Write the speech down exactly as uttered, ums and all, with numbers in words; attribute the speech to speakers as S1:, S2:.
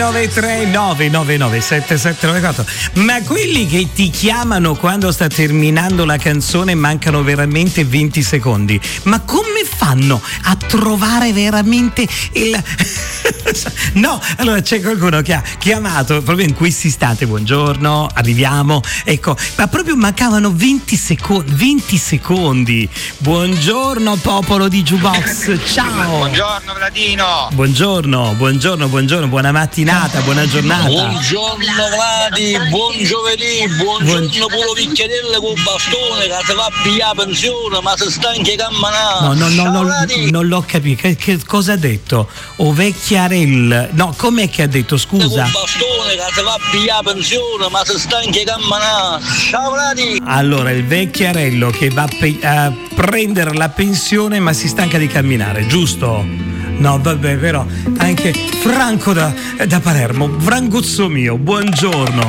S1: nove tre nove nove nove sette sette nove quattro. Ma quelli che ti chiamano quando sta terminando la canzone e mancano veramente venti secondi, ma come fanno a trovare veramente il no, allora c'è qualcuno che ha chiamato proprio in questo istante, buongiorno, arriviamo, ecco, ma proprio mancavano venti secondi, venti secondi. Buongiorno popolo di Jukebox, ciao.
S2: Buongiorno Vladino.
S1: Buongiorno, buongiorno, buongiorno, buona mattinata, buona giornata.
S3: Buongiorno Vladi, buon giovedì, buongiorno Buon... pure Vicchiarella con bastone che ti va a pigliare pensione, ma si sta anche camminando.
S1: No, no, no, no, non l'ho capito, che, che cosa ha detto? O vecchiarella, no, com'è che ha detto, scusa?
S3: Con bastone che ti va a pigliare pensione, ma si sta anche camminando. Ciao Vladi.
S1: Allora, il vecchiarello che va a, pe- a prendere la pensione ma si stanca di camminare, giusto? No, vabbè, però anche Franco da, da Palermo, Franguzzo mio, buongiorno.